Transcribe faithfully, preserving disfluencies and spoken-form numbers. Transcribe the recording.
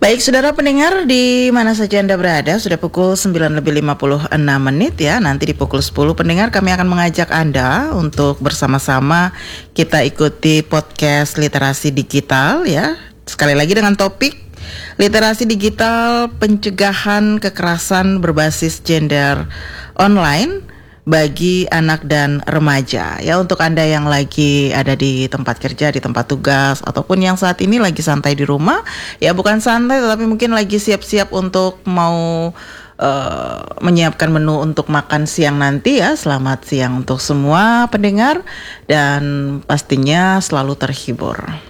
Baik, saudara pendengar di mana saja Anda berada, sudah pukul sembilan lebih lima puluh enam menit ya. Nanti di pukul sepuluh pendengar kami akan mengajak Anda untuk bersama-sama kita ikuti podcast literasi digital ya. Sekali lagi dengan topik literasi digital pencegahan kekerasan berbasis gender online bagi anak dan remaja ya. Untuk Anda yang lagi ada di tempat kerja, di tempat tugas, ataupun yang saat ini lagi santai di rumah ya, bukan santai tetapi mungkin lagi siap-siap untuk mau uh, menyiapkan menu untuk makan siang nanti ya. Selamat siang untuk semua pendengar dan pastinya selalu terhibur.